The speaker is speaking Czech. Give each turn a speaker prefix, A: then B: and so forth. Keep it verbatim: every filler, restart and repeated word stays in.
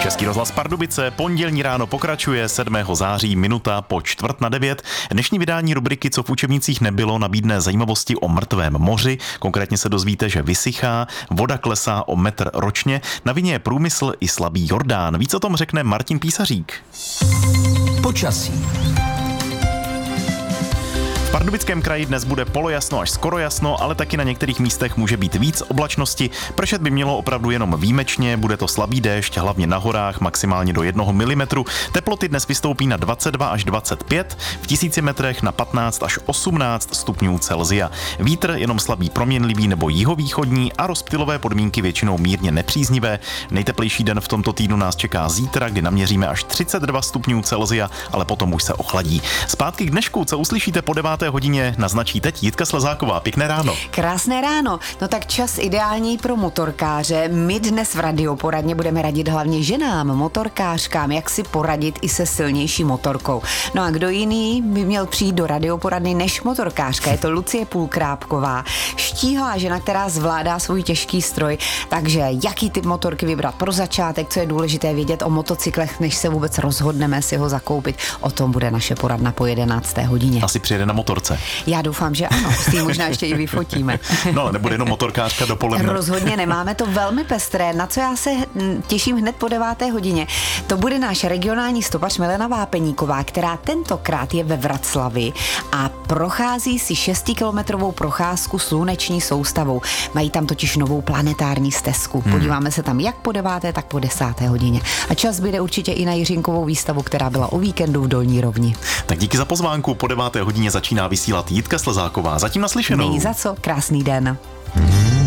A: Český rozhlas Pardubice, pondělní ráno pokračuje, sedmého září, minuta po čtvrt na devět. Dnešní vydání rubriky Co v učebnicích nebylo nabídne zajímavosti o mrtvém moři. Konkrétně se dozvíte, že vysychá, voda klesá o metr ročně, na vině je průmysl i slabý Jordán. Víc o tom řekne Martin Písařík.
B: Počasí.
A: V Pardubickém kraji dnes bude polojasno až skoro jasno, ale taky na některých místech může být víc oblačnosti. Pršet by mělo opravdu jenom výjimečně, bude to slabý déšť, hlavně na horách, maximálně do jednoho milimetru. Teploty dnes vystoupí na dvacet dva až dvacet pět, v tisíci metrech na patnáct až osmnáct stupňů Celsia. Vítr jenom slabý proměnlivý nebo jihovýchodní a rozptylové podmínky většinou mírně nepříznivé. Nejteplejší den v tomto týdnu nás čeká zítra, kdy naměříme až třicet dva stupňů Celsia, ale potom už se ochladí. Zpátky k dnešku, co uslyšíte po deváté hodině, naznačí teď Jitka Slezáková. Pěkné ráno.
C: Krásné ráno. No tak čas ideální pro motorkáře. My dnes v Radioporadně budeme radit hlavně ženám, motorkářkám, jak si poradit i se silnější motorkou. No a kdo jiný by měl přijít do Radioporadny než motorkářka? Je to Lucie Půlkrápková, štíhlá žena, která zvládá svůj těžký stroj. Takže jaký typ motorky vybrat pro začátek, co je důležité vědět o motocyklech, než se vůbec rozhodneme si ho zakoupit. O tom bude naše poradna po jedenácté hodině.
A: Asi přijede na motorce.
C: Já doufám, že ano, s tím možná ještě i vyfotíme.
A: No, ale nebude jenom motorkářka dopoledne.
C: Rozhodně nemáme to velmi pestré, na co já se těším hned po deváté hodině. To bude náš regionální stopař Milena Vápeníková, která tentokrát je ve Vraclavi a prochází si šestikilometrovou procházku sluneční soustavou. Mají tam totiž novou planetární stezku. Podíváme se tam jak po deváté, tak po desáté hodině. A čas bude určitě i na Jiřinkovou výstavu, která byla o víkendu v Dolní Rovni.
A: Tak díky za pozvánku, po deváté hodině začíná vysílat Jitka Slezáková. Zatím naslyšenou.
C: Není za co, krásný den.